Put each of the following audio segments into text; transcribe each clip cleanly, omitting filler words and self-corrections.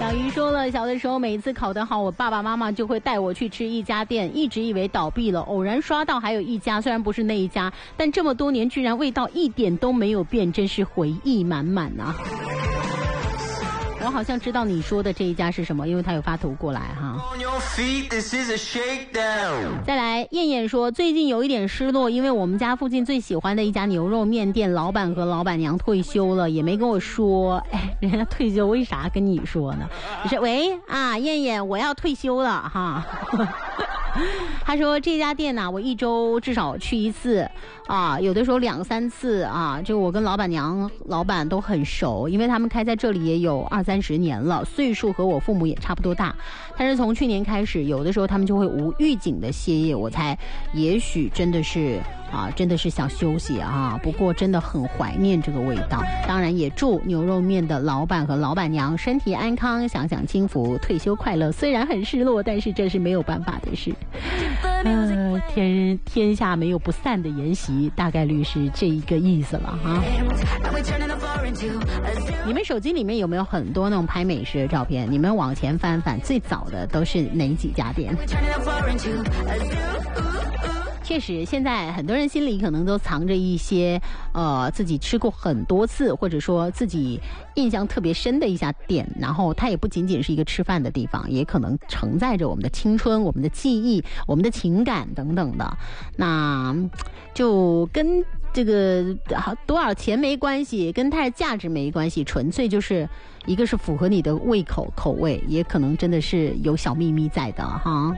小鱼说了，小的时候每一次考得好，我爸爸妈妈就会带我去吃一家店，一直以为倒闭了，偶然刷到还有一家，虽然不是那一家，但这么多年居然味道一点都没有变，真是回忆满满啊。我好像知道你说的这一家是什么，因为他有发图过来哈。再来，燕燕说最近有一点失落，因为我们家附近最喜欢的一家牛肉面店老板和老板娘退休了，也没跟我说。哎，人家退休为啥跟你说呢？你说喂啊，燕燕，我要退休了哈。他说这家店呢，我一周至少去一次啊，有的时候2、3次啊。就我跟老板娘、老板都很熟，因为他们开在这里也有20、30年了，岁数和我父母也差不多大。但是从去年开始，有的时候他们就会无预警的歇业，我才也许真的是想休息啊。不过真的很怀念这个味道。当然也祝牛肉面的老板和老板娘身体安康，享享清福，退休快乐。虽然很失落，但是这是没有办法的事。天下没有不散的筵席，大概率是这一个意思了哈。你们手机里面有没有很多那种拍美食的照片？你们往前翻翻，最早的都是哪几家店？确实，现在很多人心里可能都藏着一些自己吃过很多次，或者说自己印象特别深的一家店，然后它也不仅仅是一个吃饭的地方，也可能承载着我们的青春、我们的记忆、我们的情感等等的。那就跟这个多少钱没关系，跟它的价值没关系，纯粹就是一个是符合你的口味，也可能真的是有小秘密在的哈。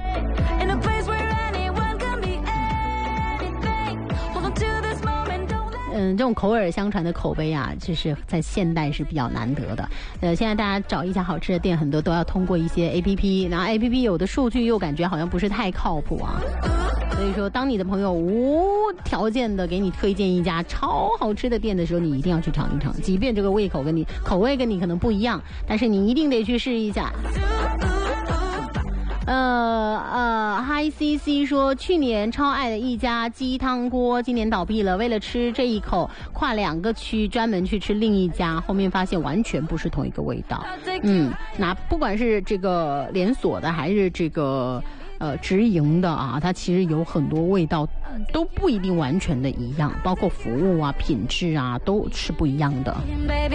这种口耳相传的口碑啊，就是在现代是比较难得的。现在大家找一家好吃的店，很多都要通过一些 APP， 然后 APP 有的数据又感觉好像不是太靠谱啊。所以说，当你的朋友无条件的给你推荐一家超好吃的店的时候，你一定要去尝一尝，即便这个口味跟你可能不一样，但是你一定得去试一下。Hi CC 说去年超爱的一家鸡汤锅今年倒闭了，为了吃这一口跨2个区专门去吃另一家，后面发现完全不是同一个味道。那不管是这个连锁的还是这个直营的啊，它其实有很多味道都不一定完全的一样，包括服务啊、品质啊都是不一样的。